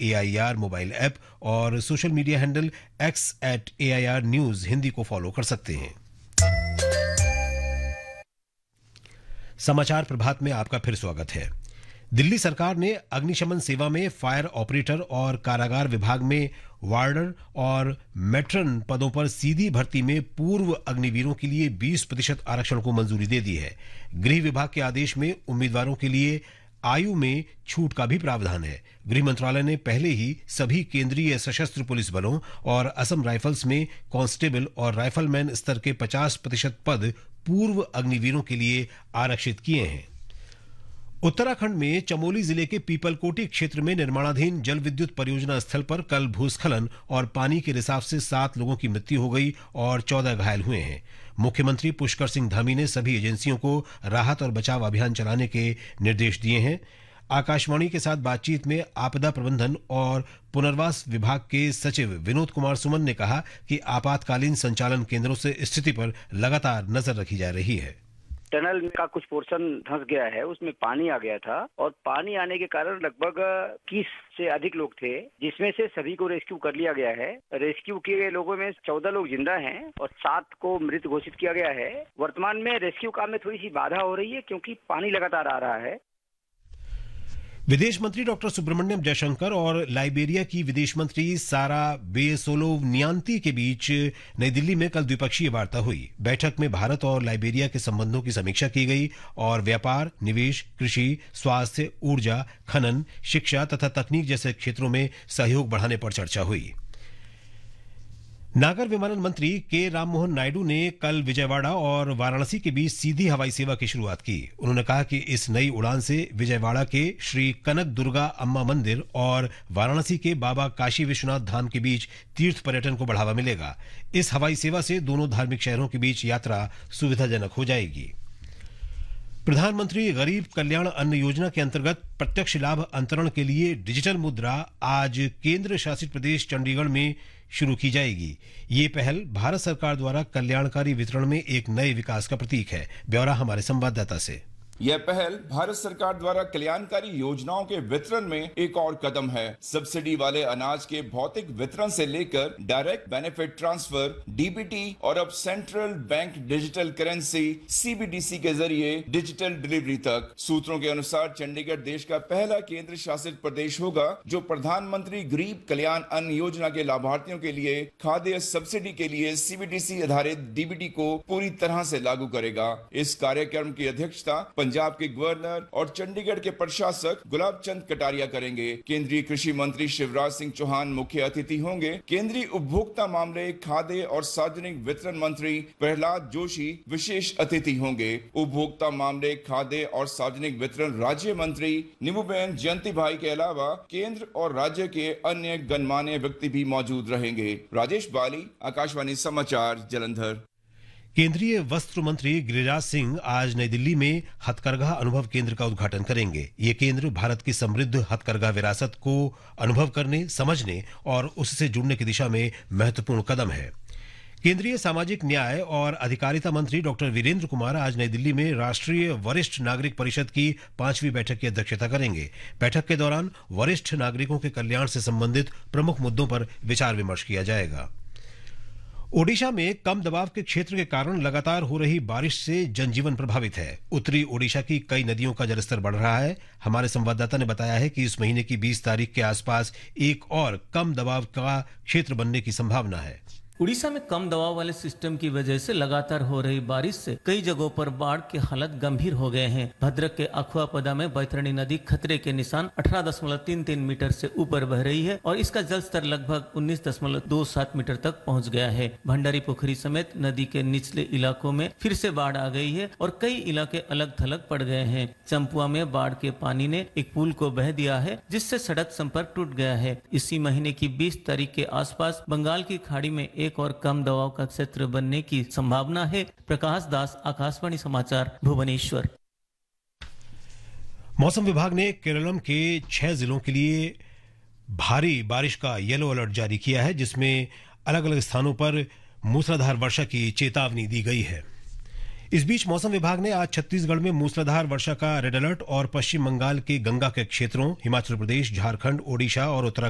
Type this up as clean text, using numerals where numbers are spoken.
AIR mobile app और social media handle X@AIR News Hindi को follow कर सकते हैं। समाचार प्रभात में आपका फिर स्वागत है। दिल्ली सरकार ने अग्निशमन सेवा में फायर ऑपरेटर और कारागार विभाग में वार्डर और मेट्रन पदों पर सीधी भर्ती में पूर्व अग्निवीरों के लिए 20% आरक्षण को मंजूरी दे दी है। गृह विभाग के आदेश में उम्मीदवारों के लिए आयु में छूट का भी प्रावधान है। गृह मंत्रालय ने पहले ही सभी केंद्रीय सशस्त्र पुलिस बलों और असम राइफल्स में कांस्टेबल और राइफलमैन स्तर के 50% पद पूर्व अग्निवीरों के लिए आरक्षित किए हैं। उत्तराखंड में चमोली जिले के पीपलकोटी क्षेत्र में निर्माणाधीन जल विद्युत परियोजना स्थल पर कल भूस्खलन और पानी के रिसाव से 7 लोगों की मृत्यु हो गई और 14 घायल हुए हैं। मुख्यमंत्री पुष्कर सिंह धामी ने सभी एजेंसियों को राहत और बचाव अभियान चलाने के निर्देश दिए हैं। आकाशवाणी के साथ बातचीत में आपदा प्रबंधन और पुनर्वास विभाग के सचिव विनोद कुमार सुमन ने कहा कि आपातकालीन संचालन केंद्रों से स्थिति पर लगातार नजर रखी जा रही है। टनल का कुछ पोर्शन धंस गया है, उसमें पानी आ गया था और पानी आने के कारण लगभग 21 से अधिक लोग थे, जिसमें से सभी को रेस्क्यू कर लिया गया है। रेस्क्यू किए गए लोगों में 14 लोग जिंदा हैं और 7 को मृत घोषित किया गया है। वर्तमान में रेस्क्यू काम में थोड़ी सी बाधा हो रही है क्योंकि पानी लगातार आ रहा है। विदेश मंत्री डॉक्टर सुब्रमण्यम जयशंकर और लाइबेरिया की विदेश मंत्री सारा बेसोलोव नियांती के बीच नई दिल्ली में कल द्विपक्षीय वार्ता हुई। बैठक में भारत और लाइबेरिया के संबंधों की समीक्षा की गई और व्यापार, निवेश, कृषि, स्वास्थ्य, ऊर्जा, खनन, शिक्षा तथा तकनीक जैसे क्षेत्रों में सहयोग बढ़ाने पर चर्चा हुई। नागर विमानन मंत्री के राममोहन नायडू ने कल विजयवाड़ा और वाराणसी के बीच सीधी हवाई सेवा की शुरुआत की। उन्होंने कहा कि इस नई उड़ान से विजयवाड़ा के श्री कनक दुर्गा अम्मा मंदिर और वाराणसी के बाबा काशी विश्वनाथ धाम के बीच तीर्थ पर्यटन को बढ़ावा मिलेगा। इस हवाई सेवा से दोनों धार्मिक शहरों के बीच यात्रा सुविधाजनक हो जाएगी। प्रधानमंत्री गरीब कल्याण अन्न योजना के अंतर्गत प्रत्यक्ष लाभ अंतरण के लिए डिजिटल मुद्रा आज केंद्र शासित प्रदेश चंडीगढ़ में शुरू की जाएगी। ये पहल भारत सरकार द्वारा कल्याणकारी वितरण में एक नए विकास का प्रतीक है। ब्यौरा हमारे संवाददाता से। यह पहल भारत सरकार द्वारा कल्याणकारी योजनाओं के वितरण में एक और कदम है। सब्सिडी वाले अनाज के भौतिक वितरण से लेकर डायरेक्ट बेनिफिट ट्रांसफर, DBT और अब central bank digital currency CBDC के जरिए डिजिटल डिलीवरी तक। सूत्रों के अनुसार चंडीगढ़ देश का पहला केंद्र शासित प्रदेश होगा जो प्रधानमंत्री गरीब कल्याण अन्न योजना के लाभार्थियों के लिए खाद्य सब्सिडी के लिए CBDC आधारित DBT को पूरी तरह से लागू करेगा। इस कार्यक्रम की अध्यक्षता पंजाब के गवर्नर और चंडीगढ़ के प्रशासक गुलाब चंद कटारिया करेंगे। केंद्रीय कृषि मंत्री शिवराज सिंह चौहान मुख्य अतिथि होंगे। केंद्रीय उपभोक्ता मामले, खाद्य और सार्वजनिक वितरण मंत्री प्रहलाद जोशी विशेष अतिथि होंगे। उपभोक्ता मामले, खाद्य और सार्वजनिक वितरण राज्य मंत्री नीमूबेन जयंती भाई के अलावा केंद्र और राज्य के अन्य गणमान्य व्यक्ति भी मौजूद रहेंगे। राजेश बाली, आकाशवाणी समाचार, जालंधर। केंद्रीय वस्त्र मंत्री गिरिराज सिंह आज नई दिल्ली में हथकरघा अनुभव केंद्र का उद्घाटन करेंगे। ये केंद्र भारत की समृद्ध हथकरघा विरासत को अनुभव करने, समझने और उससे जुड़ने की दिशा में महत्वपूर्ण कदम है। केंद्रीय सामाजिक न्याय और अधिकारिता मंत्री डॉक्टर वीरेंद्र कुमार आज नई दिल्ली में राष्ट्रीय वरिष्ठ नागरिक परिषद की 5वीं बैठक की अध्यक्षता करेंगे। बैठक के दौरान वरिष्ठ नागरिकों के कल्याण से संबंधित प्रमुख मुद्दों पर विचार विमर्श किया जाएगा। ओडिशा में कम दबाव के क्षेत्र के कारण लगातार हो रही बारिश से जनजीवन प्रभावित है। उत्तरी ओडिशा की कई नदियों का जलस्तर बढ़ रहा है। हमारे संवाददाता ने बताया है कि इस महीने की 20 तारीख के आसपास एक और कम दबाव का क्षेत्र बनने की संभावना है। उड़ीसा में कम दबाव वाले सिस्टम की वजह से लगातार हो रही बारिश से कई जगहों पर बाढ़ के हालत गंभीर हो गए हैं। भद्रक के अखुआपदा में बैतरणी नदी खतरे के निशान 18.33 मीटर से ऊपर बह रही है और इसका जलस्तर लगभग 19.27 मीटर तक पहुंच गया है। भंडारी पोखरी समेत नदी के निचले इलाकों में फिर से बाढ़ आ गई है और कई इलाके अलग थलग पड़ गए हैं। चंपुआ में बाढ़ के पानी ने एक पुल को बह दिया है, जिससे सड़क संपर्क टूट गया है। इसी महीने की 20 तारीख के आसपास बंगाल की खाड़ी में एक और कम दबाव का क्षेत्र बनने की संभावना है। प्रकाश दास, आकाशवाणी समाचार, भुवनेश्वर। मौसम विभाग ने केरलम के 6 जिलों के लिए भारी बारिश का येलो अलर्ट जारी किया है, जिसमें अलग अलग स्थानों पर मूसलाधार वर्षा की चेतावनी दी गई है। इस बीच मौसम विभाग ने आज छत्तीसगढ़ में मूसलाधार वर्षा का रेड अलर्ट और पश्चिम बंगाल के गंगा के क्षेत्रों, हिमाचल प्रदेश, झारखंड, ओडिशा और उत्तराखंड